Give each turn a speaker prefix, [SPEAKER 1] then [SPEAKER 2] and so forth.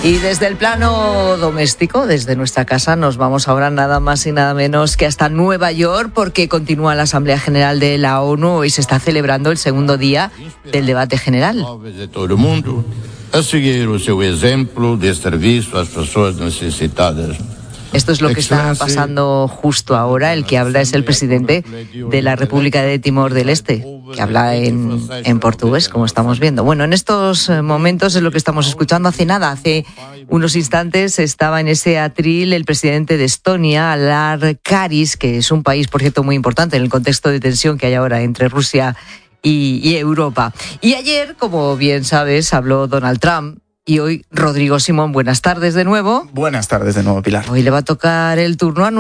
[SPEAKER 1] Y desde el plano doméstico, desde nuestra casa, nos vamos ahora nada más y nada menos que hasta Nueva York, porque continúa la Asamblea General de la ONU y se está celebrando el segundo día del debate general.
[SPEAKER 2] De todo el mundo a seguir su ejemplo de servicio a las personas necesitadas.
[SPEAKER 1] Esto es lo que está pasando justo ahora. El que habla es el presidente de la República de Timor del Este, que habla en portugués, como estamos viendo. Bueno, en estos momentos es lo que estamos escuchando. Hace unos instantes estaba en ese atril el presidente de Estonia, Alar Karis, que es un país, por cierto, muy importante en el contexto de tensión que hay ahora entre Rusia y Europa. Y ayer, como bien sabes, habló Donald Trump. Y hoy, Rodrigo Simón, buenas tardes de nuevo.
[SPEAKER 3] Buenas tardes de nuevo, Pilar.
[SPEAKER 1] Hoy le va a tocar el turno a